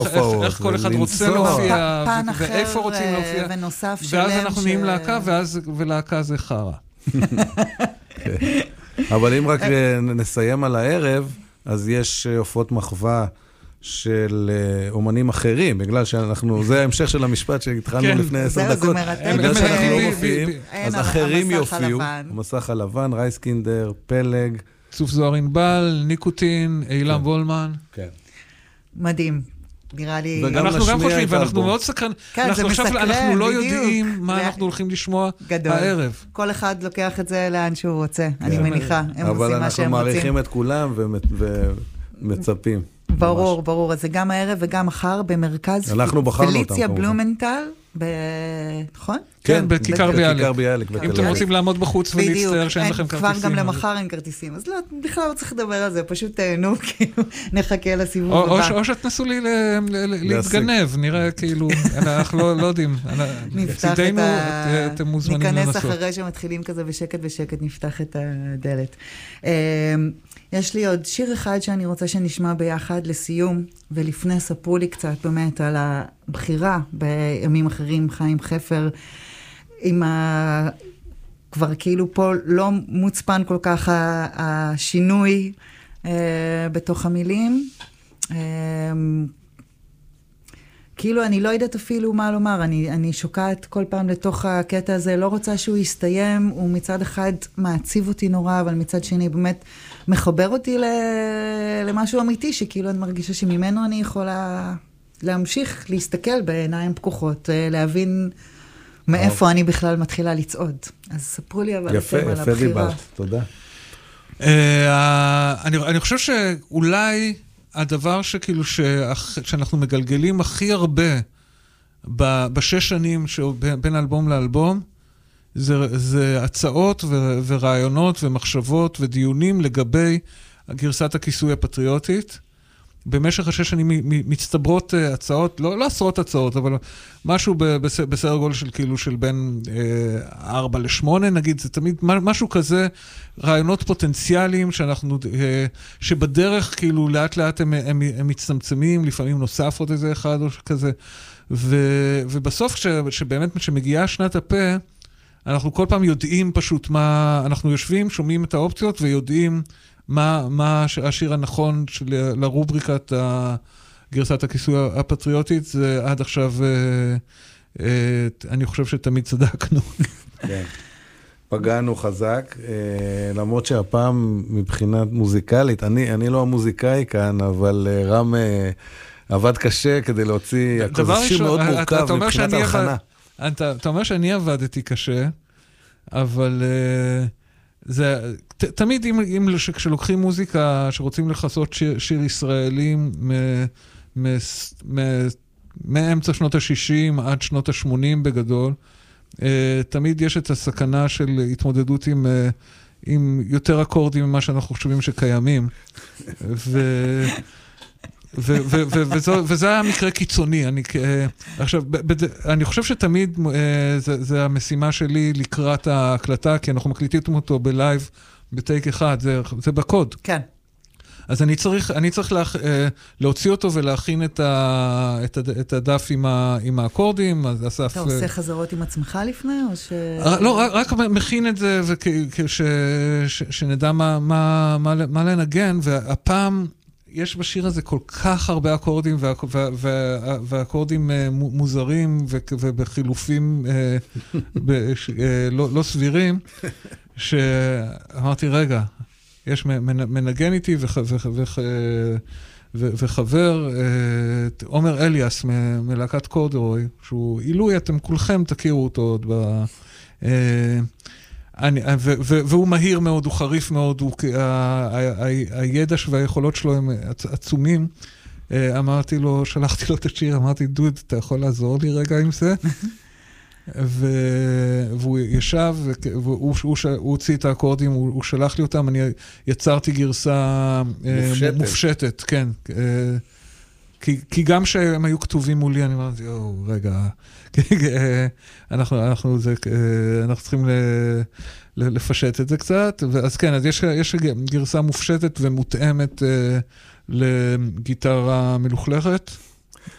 איך כל אחד רוצה להופיע, פן אחר ואיפה רוצים להופיע. ונוסף שלם. ואז אנחנו נהיים להקה, ולהקה זה חרה. אבל אם רק נסיים על הערב, אז יש הופעות מחווה של אומנים אחרים, בגלל שאנחנו, זה ההמשך של המשפט שהתחלנו לפני 10 דקות. בגלל שאנחנו לא מופיעים, אז אחרים יופיעו. המסך הלבן, רייסקינדר, פלג. צוף זוהר ענבל, ניקוטין, אילם וולמן. כן. מדהים. נראה לי... אנחנו גם חושבים, ואנחנו מאוד סקרן. כן, זה מסקרן, בדיוק. אנחנו לא יודעים מה אנחנו הולכים לשמוע הערב. כל אחד לוקח את זה לאן שהוא רוצה, אני מניחה. הם עושים מה אבל שהם אנחנו רוצים. מעריכים את כולם ומצפים. ברור, ברור. אז זה גם הערב וגם מחר במרכז פליציה בלומנטל, נכון? כן, בכיכר ביאליק. אם אם אתם רוצים לעמוד בחוץ ולהצטער שאין לכם כרטיסים. כבר גם למחר אין כרטיסים, אז בכלל לא צריך לדבר על זה, פשוט תהנו, כאילו, נחכה לסיבוב הבא. או שתנסו לי להתגנב, נראה כאילו, אנחנו לא יודעים. צידנו, אתם מוזמנים לנסות. ניכנס אחרי שמתחילים כזה בשקט, נפתח את הדלת. יש לי עוד שיר אחד שאני רוצה שנשמע ביחד לסיום, ולפני ספרו לי קצת באמת על הבחירה בימים אחרים, חיים חפר, עם כבר כאילו פה לא מוצפן כל כך השינוי בתוך המילים. כאילו אני לא יודעת אפילו מה לומר, אני שוקעת כל פעם לתוך הקטע הזה, לא רוצה שהוא יסתיים, הוא מצד אחד מעציב אותי נורא, אבל מצד שני באמת מחבר אותי למשהו אמיתי, שכאילו אני מרגישה שממנו אני יכולה להמשיך להסתכל בעיניים פקוחות, להבין מאיפה אני בכלל מתחילה לצעוד. אז ספרו לי אבל אתם על הבחירה. יפה דיברת, תודה. אני חושב שאולי הדבר שכאילו שאנחנו מגלגלים הכי הרבה בשש שנים בין אלבום לאלבום, זה הצעות ורעיונות ומחשבות ודיונים לגבי גרסת הכיסוי הפטריוטית. במשך השש שנים מצטברות הצעות, לא עשרות הצעות, אבל משהו בסדר גודל של כאילו של בין 4 ל-8 נגיד, זה תמיד משהו כזה, רעיונות פוטנציאליים שבדרך כאילו לאט לאט הם מצטמצמים, לפעמים נוסף עוד איזה אחד או כזה, ובסוף שבאמת שמגיעה שנת הפה, אנחנו כל פעם יודעים פשוט מה, אנחנו יושבים, שומעים את האופציות ויודעים מה השיר הנכון לרובריקת גרסת הכיסוי הפטריוטית, זה עד עכשיו, אני חושב שתמיד צדקנו. כן, פגענו חזק, למרות שהפעם מבחינת מוזיקלית, אני לא המוזיקאי כאן, אבל רם עבד קשה כדי להוציא, זה שיר מאוד מורכב מבחינת ההכנה. אתה אומר שאני עבדתי קשה, אבל זה, תמיד כשלוקחים מוזיקה שרוצים לחסות שיר ישראלי מאמצע שנות ה-60 עד שנות ה-80 בגדול, תמיד יש את הסכנה של התמודדות עם יותר אקורדים ממה שאנחנו חושבים שקיימים. וזה היה מקרה קיצוני. עכשיו, אני חושב שתמיד זה המשימה שלי לקראת ההקלטה, כי אנחנו מקליטים אותו בלייב בטייק אחד, זה בקוד. כן. אז אני צריך להוציא אותו ולהכין את הדף עם האקורדים. אתה עושה חזרות עם עצמך לפני, או ש... לא, רק מכין את זה, שנדע מה לנגן, והפעם יש בשיר הזה כל כך הרבה אקורדים, ואקורדים מוזרים, ובחילופים לא סבירים, שאמרתי, רגע, יש מנגן איתי וחבר, עומר אליאס מלהקת קורדרוי, שהוא עילוי, אתם כולכם תכירו אותו עוד והוא מהיר מאוד, הוא חריף מאוד, הידע והיכולות שלו הם עצומים. אמרתי לו, שלחתי לו את השיר, אמרתי, דוד, אתה יכול לעזור לי רגע עם זה? והוא ישב, והוא הוציא את האקורדים, הוא שלח לי אותם, אני יצרתי גרסה מופשטת, כן. כי גם שהם היו כתובים מולי, אני אמרתי, רגע, אנחנו צריכים לפשט את זה קצת, אז כן, אז יש גרסה מופשטת ומותאמת לגיטרה מלוכלכת,